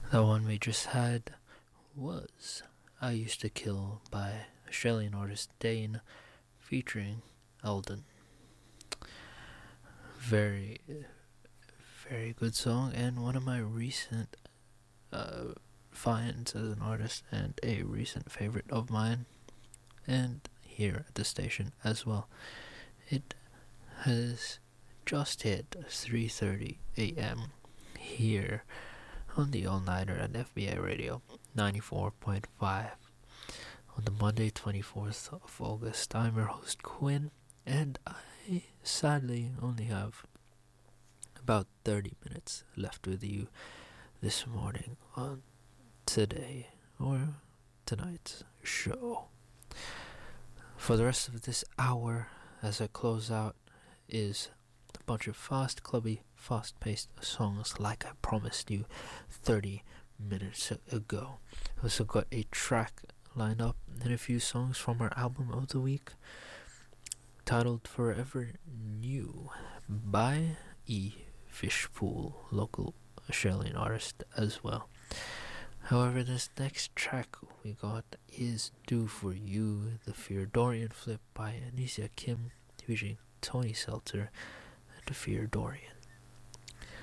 The one we just had was I Used to Kill by Australian artist Dane featuring Eldon. Very, very good song, and one of my recent finds as an artist, and a recent favorite of mine, and here at the station as well. It has just hit 3:30 a.m. here on the all-nighter at FBI Radio 94.5 on the Monday 24th of August. I'm your host Quinn, and I sadly only have about 30 minutes left with you this morning on today or tonight's show. For the rest of this hour, as I close out, is a bunch of fast, clubby, fast-paced songs like I promised you 30 minutes ago. I also got a track lined up and a few songs from our album of the week titled Forever New by E. Fishpool, local Australian artist as well. However, this next track we got is Do For You, the Fear Dorian flip by Anisha Kim featuring Tony Seltzer and the Fear Dorian.